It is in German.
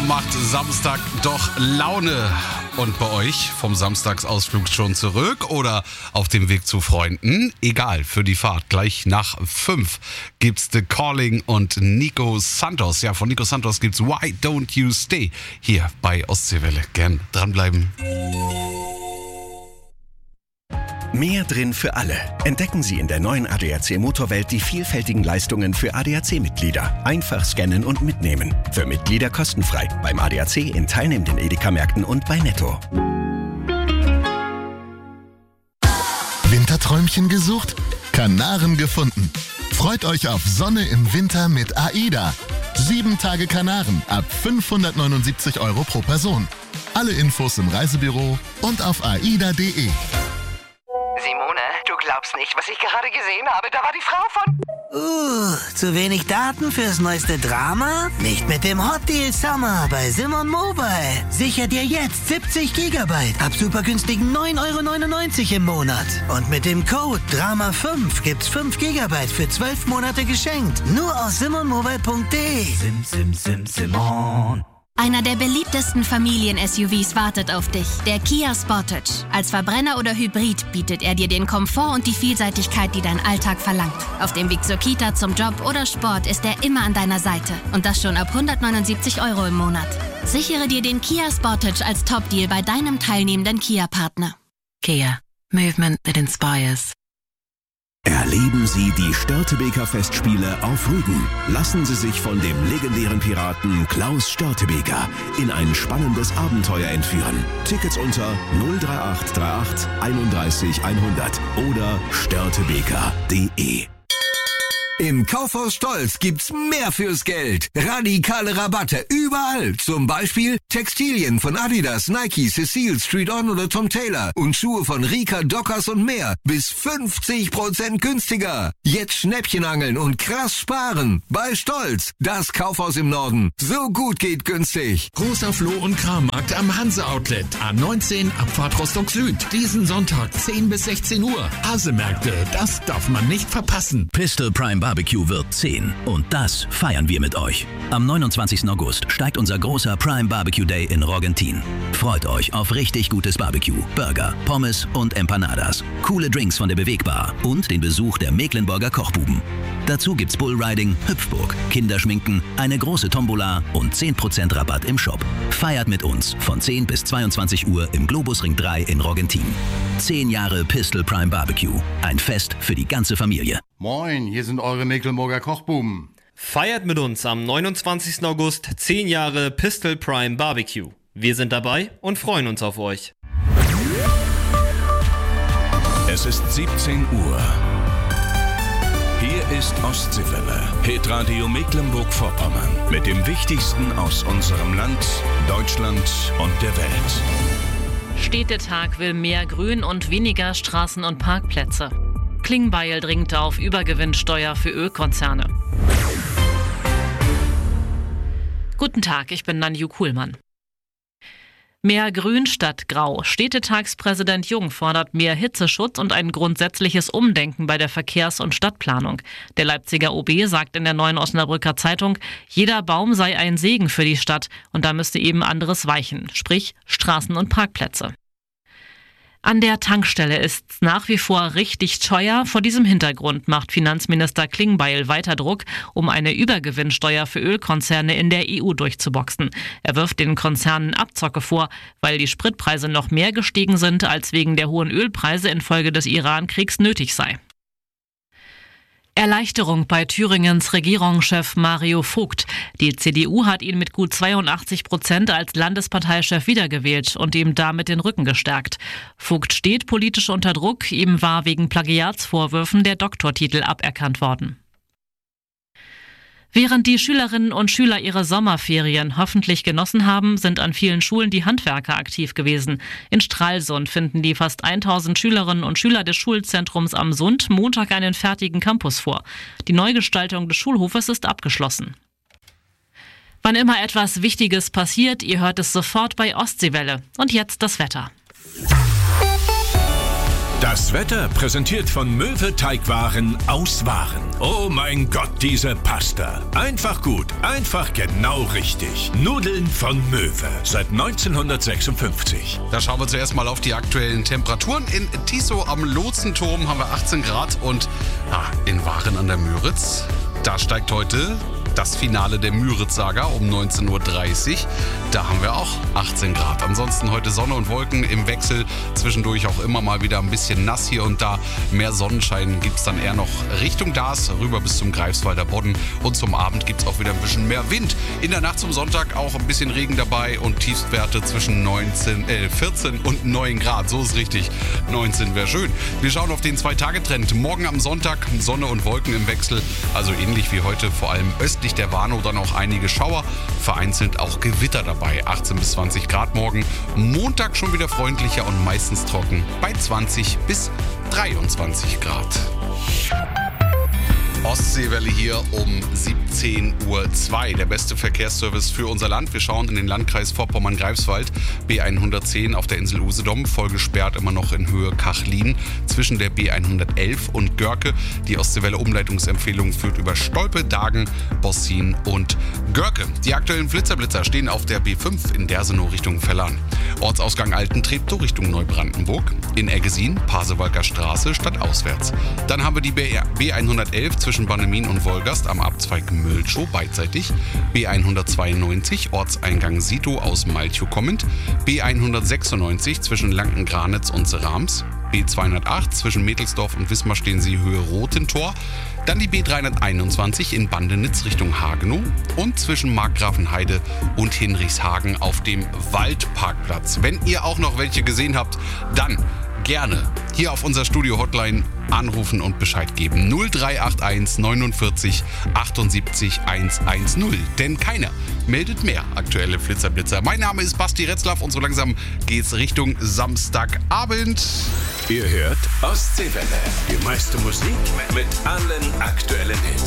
macht Samstag doch Laune. Und bei euch vom Samstagsausflug schon zurück oder auf dem Weg zu Freunden? Egal, für die Fahrt gleich nach 5 gibt's The Calling und Nico Santos. Ja, von Nico Santos gibt's Why Don't You Stay hier bei Ostseewelle. Gern dranbleiben. Mehr drin für alle. Entdecken Sie in der neuen ADAC Motorwelt die vielfältigen Leistungen für ADAC-Mitglieder. Einfach scannen und mitnehmen. Für Mitglieder kostenfrei. Beim ADAC in teilnehmenden Edeka-Märkten und bei Netto. Winterträumchen gesucht? Kanaren gefunden. Freut euch auf Sonne im Winter mit AIDA. 7 Tage Kanaren ab 579 € pro Person. Alle Infos im Reisebüro und auf aida.de. Simone, du glaubst nicht, was ich gerade gesehen habe. Da war die Frau von... Zu wenig Daten fürs neueste Drama? Nicht mit dem Hot Deal Summer bei Simon Mobile. Sicher dir jetzt 70 GB ab super günstigen 9,99 € im Monat. Und mit dem Code DRAMA5 gibt's 5 GB für 12 Monate geschenkt. Nur aus simonmobile.de. Simon. Einer der beliebtesten Familien-SUVs wartet auf dich, der Kia Sportage. Als Verbrenner oder Hybrid bietet er dir den Komfort und die Vielseitigkeit, die dein Alltag verlangt. Auf dem Weg zur Kita, zum Job oder Sport ist er immer an deiner Seite. Und das schon ab 179 € im Monat. Sichere dir den Kia Sportage als Top-Deal bei deinem teilnehmenden Kia-Partner. Kia. Movement that inspires. Erleben Sie die Störtebeker Festspiele auf Rügen. Lassen Sie sich von dem legendären Piraten Klaus Störtebeker in ein spannendes Abenteuer entführen. Tickets unter 03838 31 100 oder störtebeker.de. Im Kaufhaus Stolz gibt's mehr fürs Geld. Radikale Rabatte überall. Zum Beispiel Textilien von Adidas, Nike, Cecile, Street On oder Tom Taylor und Schuhe von Rika, Dockers und mehr. Bis 50% günstiger. Jetzt Schnäppchen angeln und krass sparen. Bei Stolz, das Kaufhaus im Norden. So gut geht günstig. Großer Floh- und Krammarkt am Hanse-Outlet. A19, Abfahrt Rostock Süd. Diesen Sonntag 10 bis 16 Uhr. Hasemärkte, das darf man nicht verpassen. Pistol Prime Barbecue wird 10 und das feiern wir mit euch. Am 29. August steigt unser großer Prime Barbecue Day in Rogentin. Freut euch auf richtig gutes Barbecue, Burger, Pommes und Empanadas, coole Drinks von der Bewegbar und den Besuch der Mecklenburger Kochbuben. Dazu gibt's Bullriding, Hüpfburg, Kinderschminken, eine große Tombola und 10% Rabatt im Shop. Feiert mit uns von 10 bis 22 Uhr im Globusring 3 in Rogentin. 10 Jahre Pistol Prime Barbecue. Ein Fest für die ganze Familie. Moin, hier sind eure Mecklenburger Kochbuben. Feiert mit uns am 29. August 10 Jahre Pistol Prime Barbecue. Wir sind dabei und freuen uns auf euch. Es ist 17 Uhr. Hier ist Ostseewelle, Hitradio Mecklenburg-Vorpommern. Mit dem Wichtigsten aus unserem Land, Deutschland und der Welt. Städtetag will mehr Grün und weniger Straßen- und Parkplätze. Klingbeil dringt auf Übergewinnsteuer für Ölkonzerne. Guten Tag, ich bin Nanju Kuhlmann. Mehr Grün statt Grau. Städtetagspräsident Jung fordert mehr Hitzeschutz und ein grundsätzliches Umdenken bei der Verkehrs- und Stadtplanung. Der Leipziger OB sagt in der Neuen Osnabrücker Zeitung, jeder Baum sei ein Segen für die Stadt und da müsste eben anderes weichen, sprich Straßen und Parkplätze. An der Tankstelle ist's nach wie vor richtig teuer. Vor diesem Hintergrund macht Finanzminister Klingbeil weiter Druck, um eine Übergewinnsteuer für Ölkonzerne in der EU durchzuboxen. Er wirft den Konzernen Abzocke vor, weil die Spritpreise noch mehr gestiegen sind, als wegen der hohen Ölpreise infolge des Iran-Kriegs nötig sei. Erleichterung bei Thüringens Regierungschef Mario Vogt. Die CDU hat ihn mit gut 82% als Landesparteichef wiedergewählt und ihm damit den Rücken gestärkt. Vogt steht politisch unter Druck. Ihm war wegen Plagiatsvorwürfen der Doktortitel aberkannt worden. Während die Schülerinnen und Schüler ihre Sommerferien hoffentlich genossen haben, sind an vielen Schulen die Handwerker aktiv gewesen. In Stralsund finden die fast 1000 Schülerinnen und Schüler des Schulzentrums am Sund Montag einen fertigen Campus vor. Die Neugestaltung des Schulhofes ist abgeschlossen. Wann immer etwas Wichtiges passiert, ihr hört es sofort bei Ostseewelle. Und jetzt das Wetter. Das Das Wetter präsentiert von Möwe Teigwaren aus Waren. Oh mein Gott, diese Pasta. Einfach gut, einfach genau richtig. Nudeln von Möwe seit 1956. Da schauen wir zuerst mal auf die aktuellen Temperaturen. In Tiso am Lotsenturm haben wir 18 Grad und in Waren an der Müritz, da steigt heute das Finale der Müritz-Saga um 19.30 Uhr. Da haben wir auch 18 Grad. Ansonsten heute Sonne und Wolken im Wechsel. Zwischendurch auch immer mal wieder ein bisschen nass hier und da. Mehr Sonnenschein gibt es dann eher noch Richtung Dars, rüber bis zum Greifswalder Bodden. Und zum Abend gibt es auch wieder ein bisschen mehr Wind. In der Nacht zum Sonntag auch ein bisschen Regen dabei und Tiefstwerte zwischen 14 und 9 Grad. So ist richtig. 19 wäre schön. Wir schauen auf den 2-Tage-Trend. Morgen am Sonntag Sonne und Wolken im Wechsel. Also ähnlich wie heute, vor allem östlich der Warnow dann auch einige Schauer, vereinzelt auch Gewitter dabei. 18 bis 20 Grad morgen. Montag schon wieder freundlicher und meistens trocken bei 20 bis 23 Grad. Ostseewelle hier um 17.02 Uhr. Der beste Verkehrsservice für unser Land. Wir schauen in den Landkreis Vorpommern-Greifswald. B110 auf der Insel Usedom, voll gesperrt immer noch in Höhe Kachlin. Zwischen der B111 und Görke. Die Ostseewelle-Umleitungsempfehlung führt über Stolpe, Dagen, Bossin und Görke. Die aktuellen Flitzer-Blitzer stehen auf der B5 in Dersenow Richtung Vellan. Ortsausgang Altentreptow Richtung Neubrandenburg. In Eggesin, Pasewalker Straße, stadtauswärts. Dann haben wir die B111 zwischen Bannemin und Wolgast am Abzweig Mölchow beidseitig. B192 Ortseingang Sito aus Malchow kommend. B196 zwischen Lanken-Granitz und Serams. B208 zwischen Mädelsdorf und Wismar stehen Sie Höhe Rotentor. Dann die B321 in Bandenitz Richtung Hagenow und zwischen Markgrafenheide und Hinrichshagen auf dem Waldparkplatz. Wenn ihr auch noch welche gesehen habt, dann gerne hier auf unser Studio-Hotline anrufen und Bescheid geben. 0381 49 78 110. Denn keiner meldet mehr aktuelle Flitzerblitzer. Mein Name ist Basti Retzlaff und so langsam geht's Richtung Samstagabend. Ihr hört Ostseewelle. Die meiste Musik mit allen aktuellen Hits.